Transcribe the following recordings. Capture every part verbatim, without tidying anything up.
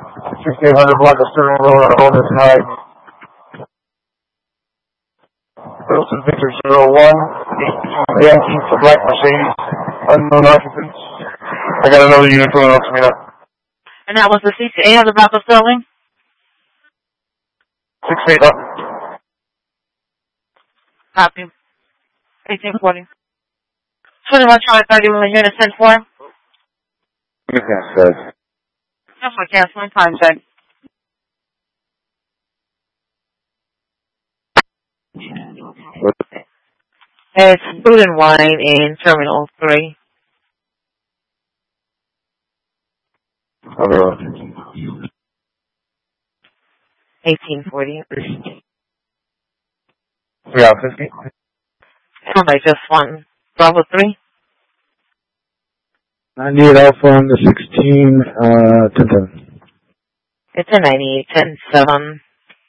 sixteen hundred block of Sterling Road on Oldest High. Wilson Victor zero one, Yankee for Black Mercedes, unknown occupants. I got another unit pulling up to me now. And that was the C C A of the block of Sterling? Six feet up. Copy. eighteen forty. twenty-one Charlie thirty-one unit ten four. You can't say. That's for canceling time check. It's food and wine in Terminal three. eighteen forty. three out fifty. And I just won. Bravo three. ninety-eight Alpha on the sixteen, uh, ten ten. It's a ninety-eight ten seven.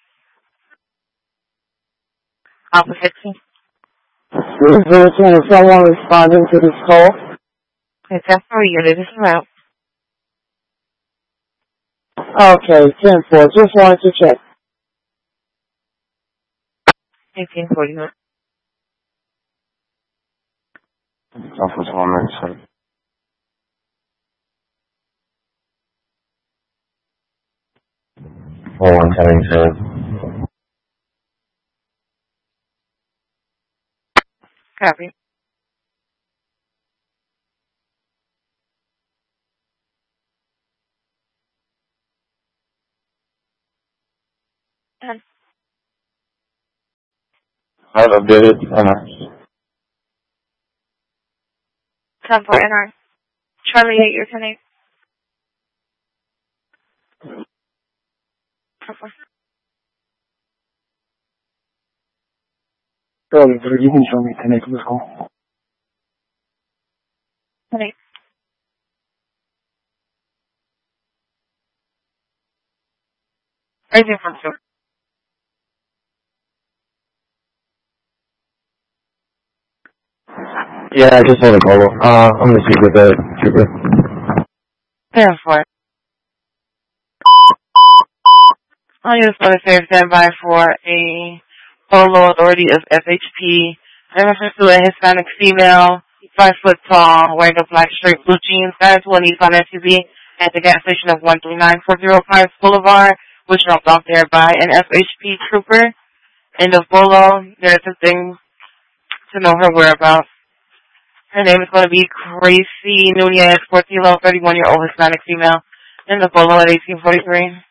Alpha sixty. zero two, is someone responding to this call? It's after unit is out. Okay, ten four, just wanted to check. eighteen forty. Alpha's one ninety-seven. Four one seventy-seven. Copy. ten. I've updated. N R. ten four N R. Charlie eight, you're ten eight. ten four. Charlie, you can show me ten eight for this call. ten eight. eighteen from two. Yeah, I just had a call. Uh, I'm gonna speak with the trooper. ten four. I'll use for the safe standby for a Polo Authority of F H P. In reference to a Hispanic female, five foot tall, wearing a black straight blue jeans, got into a Nissan S U V at the gas station of one three nine four zero Pines Boulevard, which dropped off there by an F H P trooper. End of Polo. There's some things to know her whereabouts. Her name is going to be Gracie Nunez, fourteen, thirty-one year old Hispanic female. In the Polo at eighteen forty-three.